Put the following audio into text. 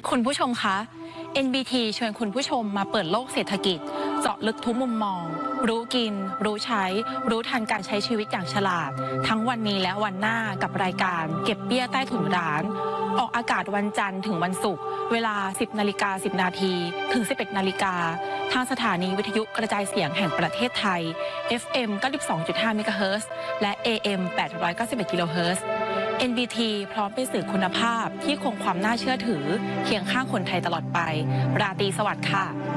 คุณผู้ชมคะ NBT ชวนคุณผู้ชมมาเปิดโลกเศรษฐกิจเจาะลึกทุกมุมมองรู้กินรู้ใช้รู้ทันการใช้ชีวิตอย่างฉลาดทั้งวันนี้และวันหน้ากับรายการเก็บเบี้ยใต้ถุนร้านออกอากาศวันจันทร์ถึงวันศุกร์เวลา 10:10 น.ถึง 11 นาฬิกาทางสถานีวิทยุกระจายเสียงแห่งประเทศไทย FM 92.5 เมกะเฮิรตซ์และ AM 891 กิโลเฮิรตซ์NBT พร้อมเป็นสื่อคุณภาพที่คงความน่าเชื่อถือเคียงข้างคนไทยตลอดไปราตรีสวัสดิ์ค่ะ